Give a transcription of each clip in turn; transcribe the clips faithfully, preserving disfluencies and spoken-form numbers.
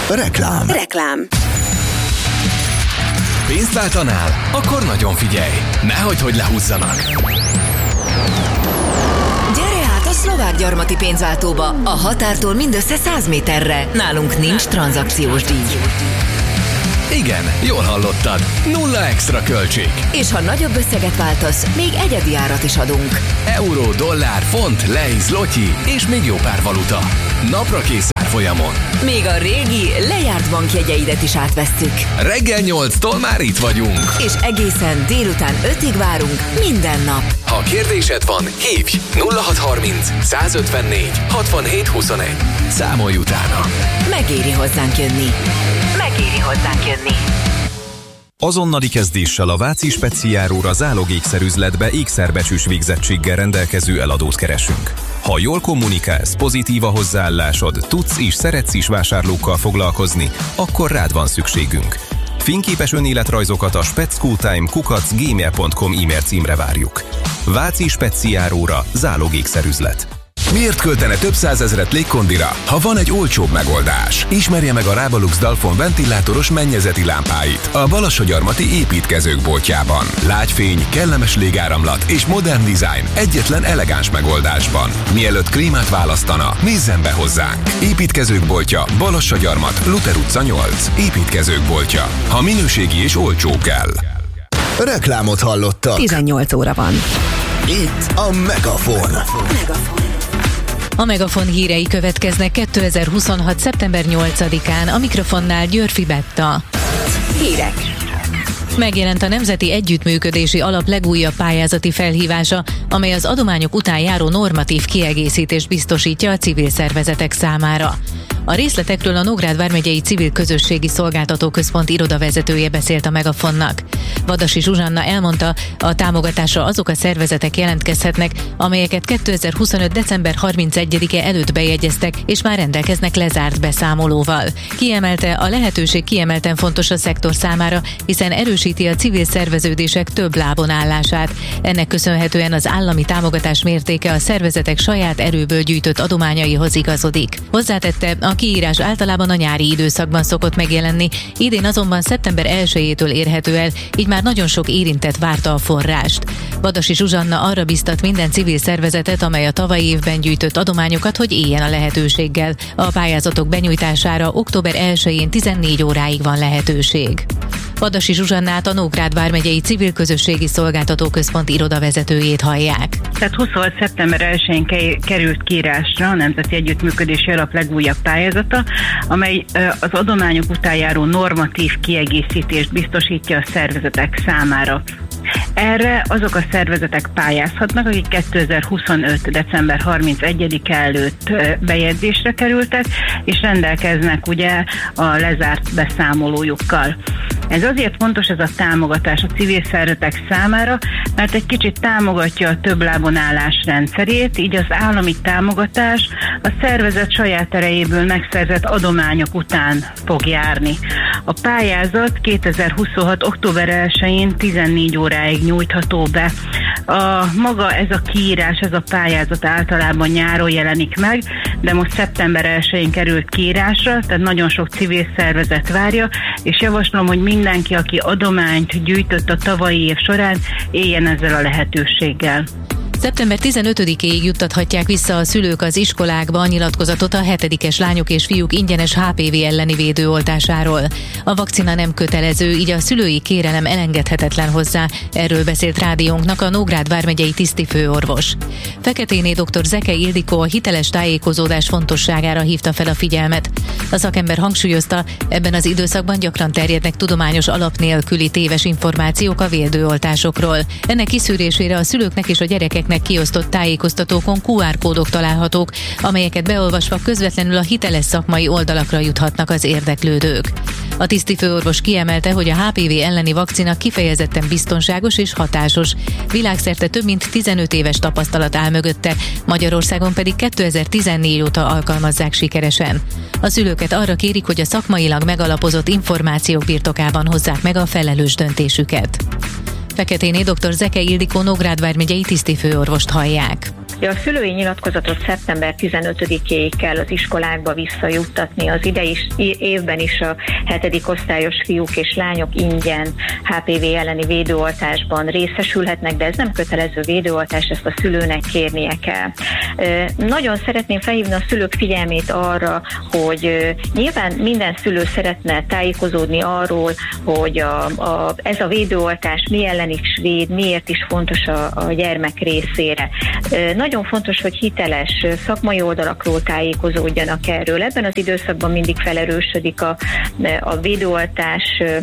Reklám. Reklám. Pénzt váltanál? Akkor nagyon figyelj! Nehogy, hogy lehúzzanak! Gyere át a Szlovák Gyarmati pénzváltóba, a határtól mindössze száz méterre. Nálunk nincs tranzakciós díj. Igen, jól hallottad. Nulla extra költség. És ha nagyobb összeget váltasz, még egyedi árat is adunk. Euró, dollár, font, lei, zloty és még jó pár valuta. Napra kész árfolyamon. Még a régi, lejárt bankjegyeidet is átvesszük. Reggel nyolctól már itt vagyunk. És egészen délután ötig várunk minden nap. Ha kérdésed van, hívj nulla hat harminc, százötvennégy, hatvanhét huszonegy. Számolj utána. Megéri hozzánk jönni. Megéri hozzánk jönni. Azonnali kezdéssel a Váci Speciáróra zálogékszerüzletbe ékszerbecsűs végzettséggel rendelkező eladót keresünk. Ha jól kommunikálsz, pozitív a hozzáállásod, tudsz és szeretsz is vásárlókkal foglalkozni, akkor rád van szükségünk. Fényképes önéletrajzokat a specscooltime kukac gmail pont com e-mail címre várjuk. Váci Speciáróra zálogékszerüzlet. Miért költene több százezret légkondira, ha van egy olcsóbb megoldás? Ismerje meg a Rábalux Dalfon ventilátoros mennyezeti lámpáit a Balassagyarmati építkezők boltjában. Lágyfény, kellemes légáramlat és modern dizájn egyetlen elegáns megoldásban. Mielőtt klímát választana, nézzen be hozzánk. Építkezők boltja, Balassagyarmat, Luther utca nyolc. Építkezők boltja. Ha minőségi és olcsó kell. Reklámot hallottak. tizennyolc óra van. Itt a Megafon. Megafon. A Megafon hírei következnek kétezer-huszonhat. szeptember nyolcadikán, a mikrofonnál Györfi Betta. Hírek. Megjelent a Nemzeti Együttműködési Alap legújabb pályázati felhívása, amely az adományok után járó normatív kiegészítést biztosítja a civil szervezetek számára. A részletekről a Nógrád vármegyei Civil Közösségi Szolgáltató Központ irodavezetője beszélt a Megafonnak. Vadasi Zsuzsanna elmondta, a támogatásra azok a szervezetek jelentkezhetnek, amelyeket kétezer-huszonöt. december harmincegyedike előtt bejegyeztek, és már rendelkeznek lezárt beszámolóval. Kiemelte, a lehetőség kiemelten fontos a szektor számára, hiszen erősíti a civil szerveződések több lábon állását. Ennek köszönhetően az állami támogatás mértéke a szervezetek saját erőből gyűjtött adományaihoz igazodik. Hozzátette, a kiírás általában a nyári időszakban szokott megjelenni, idén azonban szeptember elsejétől érhető el, így már nagyon sok érintett várta a forrást. Vadasi Zsuzsanna arra biztat minden civil szervezetet, amely a tavalyi évben gyűjtött adományokat, hogy éljen a lehetőséggel. A pályázatok benyújtására október elsején tizennégy óráig van lehetőség. Vadasi Zsuzsannát, a Nógrád vármegyei Civil Közösségi Szolgáltató Központ irodavezetőjét hallják. Tehát huszonhat. szeptember elsején került kiírásra a Nemzeti Együttműködési Alap legújabb pályázata, amely az adományok után járó normatív kiegészítést biztosítja a szervezetek számára. Erre azok a szervezetek pályázhatnak, akik kétezer-huszonöt. december harmincegyedike előtt bejegyzésre kerültek, és rendelkeznek ugye a lezárt beszámolójukkal. Ez azért fontos, ez a támogatás a civil szervezetek számára, mert egy kicsit támogatja a több lábon állás rendszerét, így az állami támogatás a szervezet saját erejéből megszerzett adományok után fog járni. A pályázat kétezer-huszonhat. október elsején tizennégy óráig nyújtható be. A maga ez a kiírás, ez a pályázat általában nyáron jelenik meg, de most szeptember elsején került kiírásra, tehát nagyon sok civil szervezet várja, és javaslom, hogy mindenki, aki adományt gyűjtött a tavalyi év során, éljen ezzel a lehetőséggel. szeptember tizenötödikéig juttathatják vissza a szülők az iskolákba a nyilatkozatot a hetedikes lányok és fiúk ingyenes há pé vé elleni védőoltásáról. A vakcina nem kötelező, így a szülői kérelem elengedhetetlen hozzá. Erről beszélt rádiónknak a Nógrád vármegyei tisztifőorvos. Feketéné dr. Zeke Ildikó a hiteles tájékozódás fontosságára hívta fel a figyelmet. A szakember hangsúlyozta, ebben az időszakban gyakran terjednek tudományos alap nélküli téves információk a védőoltásokról. Ennek kiszűrésére a szülőknek és a gyerekeknek kiosztott tájékoztatókon kú ár kódok találhatók, amelyeket beolvasva közvetlenül a hiteles szakmai oldalakra juthatnak az érdeklődők. A tisztifőorvos kiemelte, hogy a há pé vé elleni vakcina kifejezetten biztonságos és hatásos. Világszerte több mint tizenöt éves tapasztalat áll mögötte, Magyarországon pedig kétezer-tizennégy óta alkalmazzák sikeresen. A szülőket arra kérik, hogy a szakmailag megalapozott információk birtokában hozzák meg a felelős döntésüket. Feketéné dr. Zeke Ildikó Nógrád vármegyei tisztifőorvost hallják. Ja, a szülői nyilatkozatot szeptember tizenötödikéig kell az iskolákba visszajuttatni. Az idei évben is a hetedik osztályos fiúk és lányok ingyen há pé vé elleni védőoltásban részesülhetnek, de ez nem kötelező védőoltás, ezt a szülőnek kérnie kell. Nagyon szeretném felhívni a szülők figyelmét arra, hogy nyilván minden szülő szeretne tájékozódni arról, hogy a, a, ez a védőoltás mi ellen is véd, miért is fontos a, a gyermek részére. Nagyon fontos, hogy hiteles szakmai oldalakról tájékozódjanak erről. Ebben az időszakban mindig felerősödik a, a védőoltás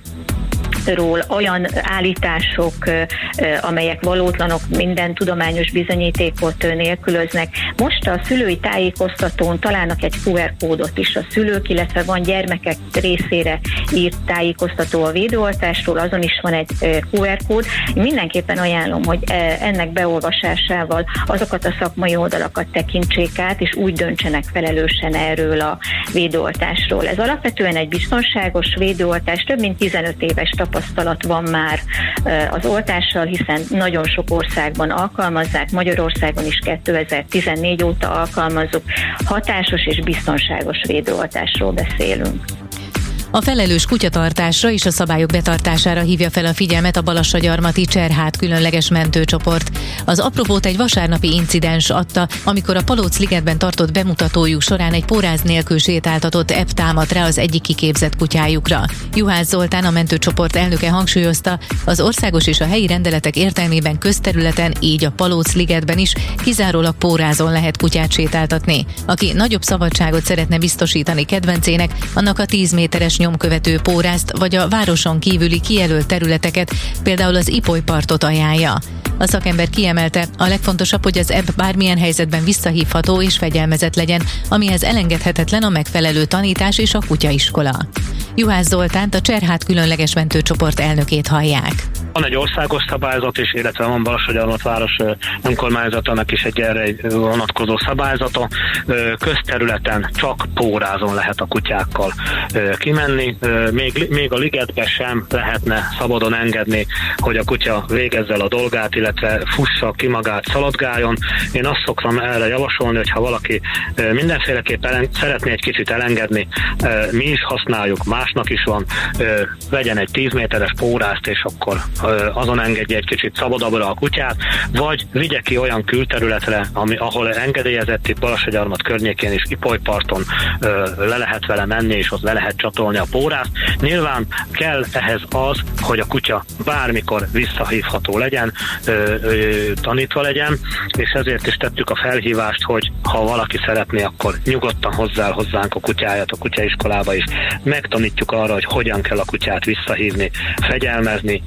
ról olyan állítások, amelyek valótlanok, minden tudományos bizonyítékot nélkülöznek. Most a szülői tájékoztatón találnak egy kú er kódot is a szülők, illetve van gyermekek részére írt tájékoztató a védőoltásról, azon is van egy kú er kód. Én mindenképpen ajánlom, hogy ennek beolvasásával azokat a szakmai oldalakat tekintsék át, és úgy döntsenek felelősen erről a védőoltásról. Ez alapvetően egy biztonságos védőoltás, több mint tizenöt éves tapasztalat van már az oltással, hiszen nagyon sok országban alkalmazzák, Magyarországon is kétezer-tizennégy óta alkalmazzuk, hatásos és biztonságos védőoltásról beszélünk. A felelős kutyatartásra és a szabályok betartására hívja fel a figyelmet a Balassagyarmati Cserhát különleges mentőcsoport. Az apropót egy vasárnapi incidens adta, amikor a Palóc-ligetben tartott bemutatójuk során egy póráz nélkül sétáltatott ebb támadt rá az egyik kiképzett kutyájukra. Juhász Zoltán, a mentőcsoport elnöke hangsúlyozta, az országos és a helyi rendeletek értelmében közterületen, így a Palóc-ligetben is kizárólag pórázon lehet kutyát sétáltatni. Aki nagyobb szabadságot szeretne biztosítani kedvencének, annak a tíz méteres nyomkövető pórázt vagy a városon kívüli kijelölt területeket, például az Ipolypartot ajánlja. A szakember kiemelte, a legfontosabb, hogy az ebb bármilyen helyzetben visszahívható és fegyelmezett legyen, amihez elengedhetetlen a megfelelő tanítás és a kutyaiskola. Juhász Zoltánt, a Cserhát különleges mentőcsoport elnökét hallják. Van egy országos szabályzat is, illetve van Balassagyarmat város önkormányzatának is egy erre vonatkozó szabályzata. Közterületen csak pórázon lehet a kutyákkal kimenni. Még, még a ligetbe sem lehetne szabadon engedni, hogy a kutya végezze el a dolgát, illetve fussa ki magát, szaladgáljon. Én azt szoktam erre javasolni, hogy ha valaki mindenféleképpen szeretné egy kicsit elengedni, mi is használjuk, másnak is van, vegyen egy tíz méteres pórázt, és akkor azon engedje egy kicsit szabadabbra a kutyát, vagy vigye ki olyan külterületre, ami, ahol engedélyezett, itt Balassagyarmat környékén is, Ipolyparton le lehet vele menni, és ott le lehet csatolni a pórázt. Nyilván kell ehhez az, hogy a kutya bármikor visszahívható legyen, ö, ö, tanítva legyen, és ezért is tettük a felhívást, hogy ha valaki szeretné, akkor nyugodtan hozzá hozzánk a kutyáját a kutyaiskolába is. Megtanítjuk arra, hogy hogyan kell a kutyát visszahívni, fegyelmezni,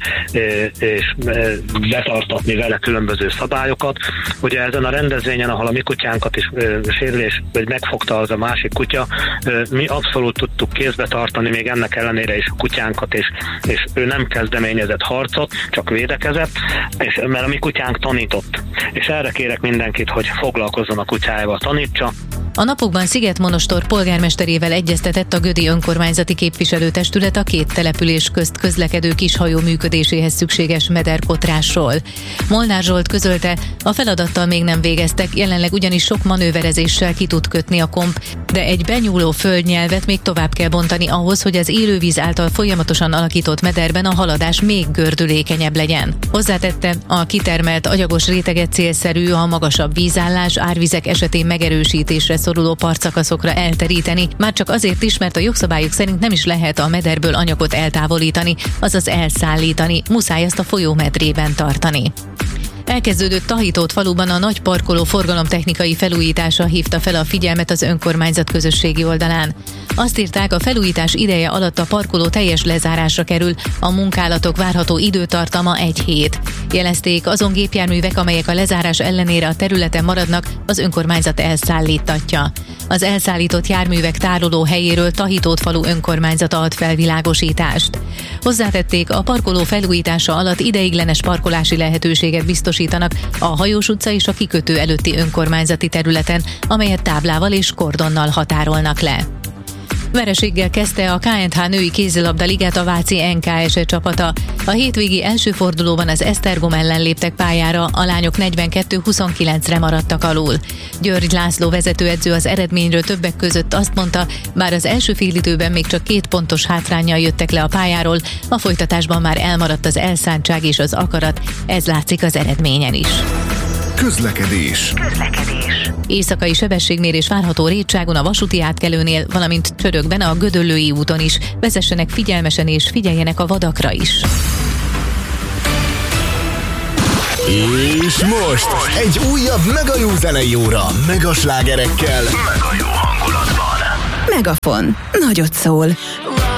és betartatni vele különböző szabályokat. Ugye ezen a rendezvényen, ahol a mi kutyánkat is sérülés, vagy megfogta az a másik kutya, mi abszolút tudtuk kézbe tartani, még ennek ellenére is a kutyánkat, és, és ő nem kezdeményezett harcot, csak védekezett, és, mert a mi kutyánk tanított. És erre kérek mindenkit, hogy foglalkozzon a kutyájával, tanítsa. A napokban Szigetmonostor polgármesterével egyeztetett a Gödi önkormányzati képviselőtestület a két település közt közlekedő kishajó működéséhez szükséges mederkotrásról. Molnár Zsolt közölte, a feladattal még nem végeztek, jelenleg ugyanis sok manőverezéssel ki tud kötni a komp, de egy benyúló földnyelvet még tovább kell bontani ahhoz, hogy az élővíz által folyamatosan alakított mederben a haladás még gördülékenyebb legyen. Hozzátette, a kitermelt agyagos réteget célszerű a magasabb vízállás, árvizek esetén megerősítésre szoruló partszakaszokra elteríteni, már csak azért is, mert a jogszabályok szerint nem is lehet a mederből anyagot eltávolítani, azaz elszállítani, muszáj ezt a folyómedrében tartani. Elkezdődött Tahitót faluban a nagy parkoló forgalomtechnikai felújítása hívta fel a figyelmet az önkormányzat közösségi oldalán. Azt írták, a felújítás ideje alatt a parkoló teljes lezárásra kerül, a munkálatok várható időtartama egy hét. Jelezték, azon gépjárművek, amelyek a lezárás ellenére a területen maradnak, az önkormányzat elszállítatja. Az elszállított járművek tároló helyéről Tahitót falu önkormányzata ad felvilágosítást. Hozzátették, a parkoló felújítása alatt ideiglenes parkolási lehetőséget biztosítanak a Hajós utca és a kikötő előtti önkormányzati területen, amelyet táblával és kordonnal határolnak le. Vereséggel kezdte a ká és há női kézilabda ligát a váci en ká es e csapata. A hétvégi első fordulóban az Esztergom ellen léptek pályára, a lányok negyvenkettő huszonkilencre maradtak alul. György László vezetőedző az eredményről többek között azt mondta, bár az első félidőben még csak két pontos hátránnyal jöttek le a pályáról, a folytatásban már elmaradt az elszántság és az akarat, ez látszik az eredményen is. Közlekedés. Közlekedés. Éjszakai sebességmérés várható Rétságon a vasúti átkelőnél, valamint Csörökben a Gödöllői úton is. Vezessenek figyelmesen és figyeljenek a vadakra is. És most egy újabb mega jó zenei óra, mega slágerekkel, mega jó hangulatban. Megafon. Nagyot szól.